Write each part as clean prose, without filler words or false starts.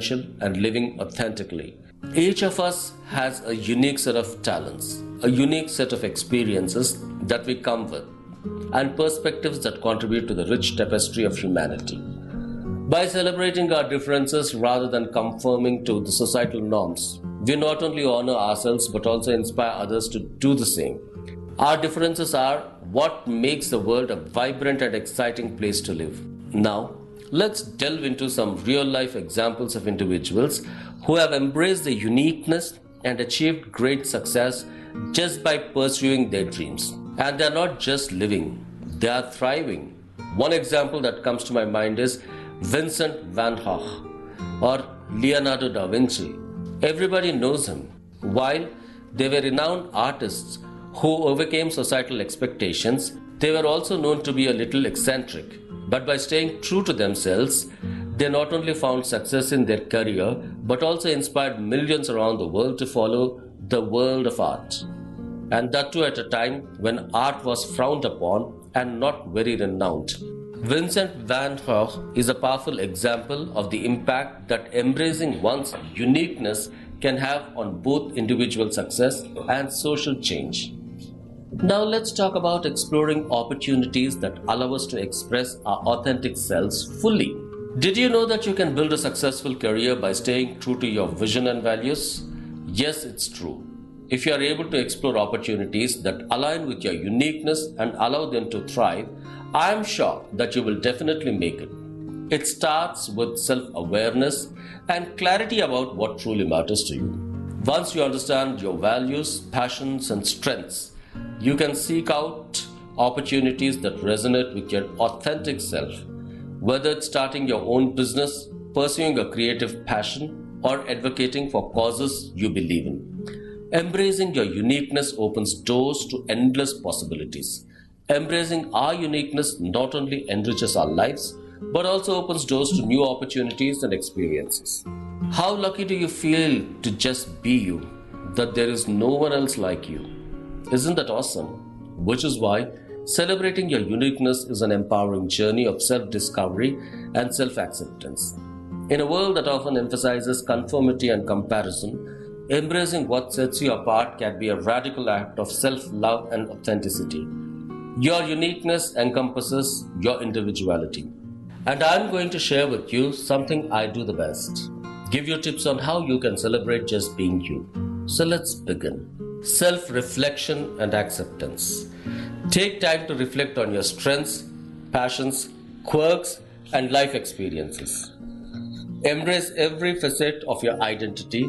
and living authentically. Each of us has a unique set of talents, a unique set of experiences that we come with, and perspectives that contribute to the rich tapestry of humanity. By celebrating our differences rather than conforming to the societal norms, we not only honor ourselves but also inspire others to do the same. Our differences are what makes the world a vibrant and exciting place to live. Now, let's delve into some real-life examples of individuals who have embraced their uniqueness and achieved great success just by pursuing their dreams. And they're not just living, they are thriving. One example that comes to my mind is Vincent van Gogh or Leonardo da Vinci. Everybody knows him. While they were renowned artists who overcame societal expectations, they were also known to be a little eccentric. But by staying true to themselves, they not only found success in their career, but also inspired millions around the world to follow the world of art. And that too at a time when art was frowned upon and not very renowned. Vincent van Gogh is a powerful example of the impact that embracing one's uniqueness can have on both individual success and social change. Now let's talk about exploring opportunities that allow us to express our authentic selves fully. Did you know that you can build a successful career by staying true to your vision and values? Yes, it's true. If you are able to explore opportunities that align with your uniqueness and allow them to thrive, I am sure that you will definitely make it. It starts with self-awareness and clarity about what truly matters to you. Once you understand your values, passions, and strengths, you can seek out opportunities that resonate with your authentic self. Whether it's starting your own business, pursuing a creative passion, or advocating for causes you believe in. Embracing your uniqueness opens doors to endless possibilities. Embracing our uniqueness not only enriches our lives, but also opens doors to new opportunities and experiences. How lucky do you feel to just be you, that there is no one else like you? Isn't that awesome? Which is why celebrating your uniqueness is an empowering journey of self-discovery and self-acceptance. In a world that often emphasizes conformity and comparison, embracing what sets you apart can be a radical act of self-love and authenticity. Your uniqueness encompasses your individuality. And I'm going to share with you something I do the best. Give you tips on how you can celebrate just being you. So let's begin. Self-reflection and acceptance. Take time to reflect on your strengths, passions, quirks, and life experiences. Embrace every facet of your identity.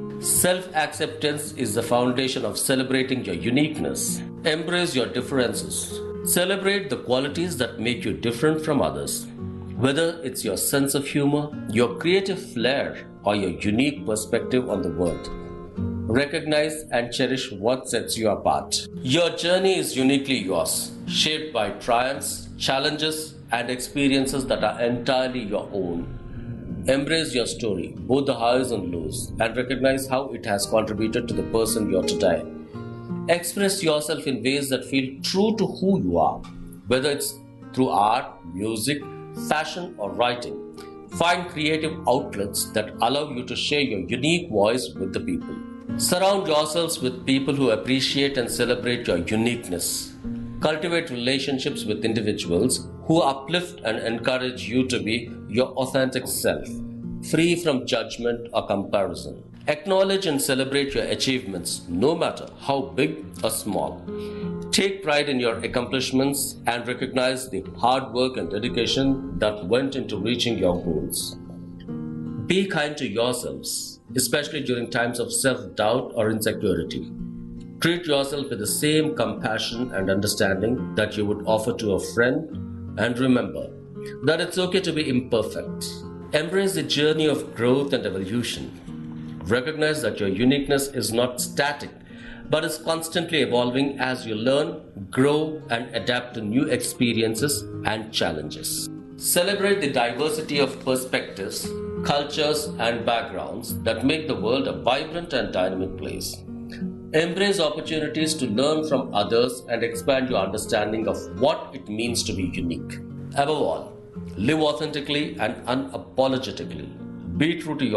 Self-acceptance is the foundation of celebrating your uniqueness. Embrace your differences. Celebrate the qualities that make you different from others. Whether it's your sense of humor, your creative flair, or your unique perspective on the world. Recognize and cherish what sets you apart. Your journey is uniquely yours, shaped by triumphs, challenges, and experiences that are entirely your own. Embrace your story, both the highs and lows, and recognize how it has contributed to the person you are today. Express yourself in ways that feel true to who you are, whether it's through art, music, fashion, or writing. Find creative outlets that allow you to share your unique voice with the people. Surround yourselves with people who appreciate and celebrate your uniqueness. Cultivate relationships with individuals who uplift and encourage you to be your authentic self, free from judgment or comparison. Acknowledge and celebrate your achievements, no matter how big or small. Take pride in your accomplishments and recognize the hard work and dedication that went into reaching your goals. Be kind to yourselves, especially during times of self-doubt or insecurity. Treat yourself with the same compassion and understanding that you would offer to a friend, and remember that it's okay to be imperfect. Embrace the journey of growth and evolution. Recognize that your uniqueness is not static, but is constantly evolving as you learn, grow, and adapt to new experiences and challenges. Celebrate the diversity of perspectives, cultures, and backgrounds that make the world a vibrant and dynamic place. Embrace opportunities to learn from others and expand your understanding of what it means to be unique. Above all, live authentically and unapologetically. Be true to